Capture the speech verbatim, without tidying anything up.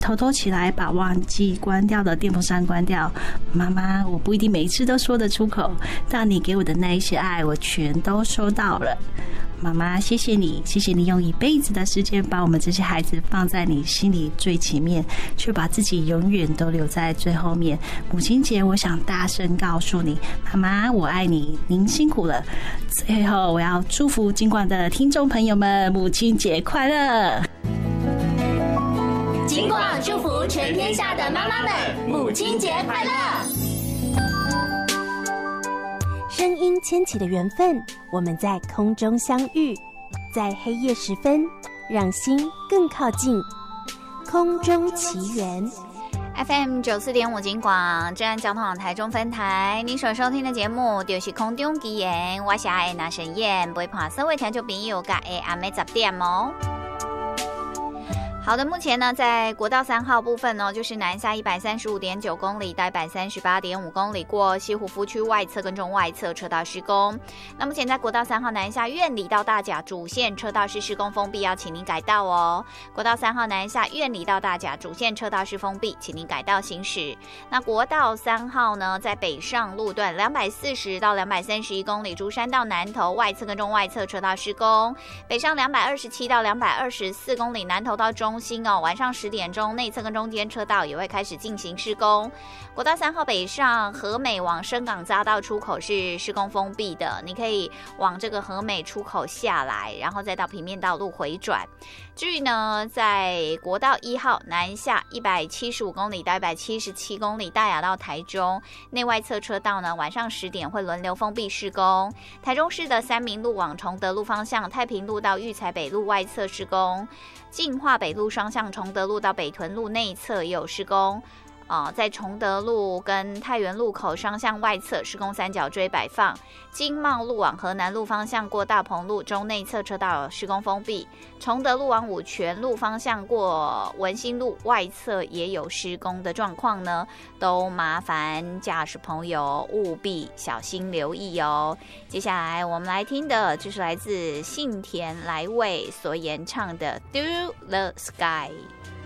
偷偷起来把忘记关掉的电风扇关掉。妈妈，我不一定每一次都说得出口，但你给我的那一些爱，我全都收到了。妈妈，谢谢你，谢谢你用一辈子的时间把我们这些孩子放在你心里最前面，却把自己永远都留在最后面。母亲节，我想大声告诉你，妈妈，我爱你，您辛苦了。最后，我要祝福金广的听众朋友们，母亲节快乐！ 金广祝福全天下的妈妈们，母亲节快乐！ 声音牵起的缘分，我们在空中相遇，在黑夜时分，让心更靠近。空中奇缘 F M 九四点五金广正安交通网台中分台，您所收听的节目就是空中奇缘，我是爱那神燕，陪伴所有听众朋友甲下暗暝十点哦。好的，目前呢，在国道三号部分呢，就是南下一百三十五点九公里到一百三十八点五公里，过西湖夫区外侧跟中外侧车道施工。那目前在国道三号南下苑里到大甲主线车道是施工封闭，要请您改道哦。国道三号南下苑里到大甲主线车道是封闭，请您改道行驶。那国道三号呢，在北上路段两百四十到两百三十一公里，竹山到南投外侧跟中外侧车道施工。北上两百二十七到两百二十四公里，南投到中中心哦，晚上十点钟内侧跟中间车道也会开始进行施工。国道三号北上和美往深港匝道出口是施工封闭的，你可以往这个和美出口下来，然后再到平面道路回转。至于呢，在国道一号南下一百七十五公里到一百七十七公里，大雅到台中内外侧车道呢，晚上十点会轮流封闭施工。台中市的三民路往崇德路方向，太平路到育才北路外侧施工。进化北路双向崇德路到北屯路内侧也有施工。呃、在崇德路跟太原路口双向外侧施工三角锥摆放。经贸路往河南路方向过大鹏路中内侧车道施工封闭。崇德路往五权路方向过文心路外侧也有施工的状况呢，都麻烦驾驶朋友务必小心留意哦。接下来我们来听的就是来自信田来未所演唱的 Through the Sky。